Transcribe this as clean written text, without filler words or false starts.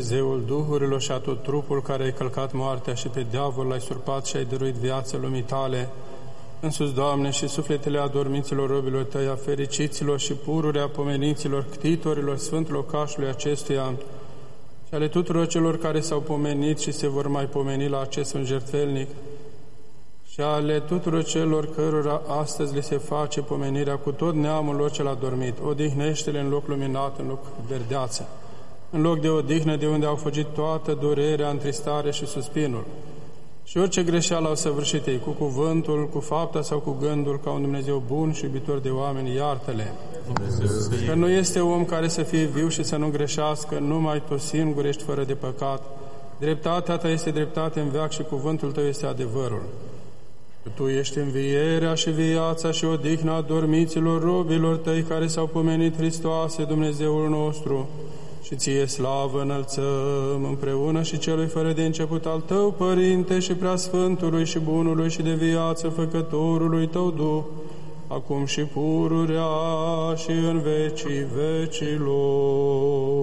Dumnezeul duhurilor și a tot trupul care ai călcat moartea și pe diavol l-ai surpat și ai dăruit viață lumii tale. Însuți, Doamne, și sufletele adormiților robilor Tăi, a fericiților și pururea pomeniților, ctitorilor Sfântului Locașului acestuia și ale tuturor celor care s-au pomenit și se vor mai pomeni la acest jertfelnic și ale tuturor celor cărora astăzi le se face pomenirea cu tot neamul lor cel adormit. Odihnește-le în loc luminat, în loc verdeață, în loc de odihnă de unde au fugit toată durerea, întristare și suspinul. Și orice greșeală au săvârșit ei, cu cuvântul, cu fapta sau cu gândul, ca un Dumnezeu bun și iubitor de oameni, iartă-le. Că nu este om care să fie viu și să nu greșească, numai Tu singur ești fără de păcat. Dreptatea Ta este dreptate în veac și cuvântul Tău este adevărul. Tu ești învierea și viața și odihna adormiților robilor Tăi care s-au pomenit, Hristoase, Dumnezeul nostru, și Ție slavă înălțăm împreună și Celui fără de început al Tău, Părinte, și Preasfântului și Bunului și de viață Făcătorului Tău Duh, acum și pururea și în vecii vecilor.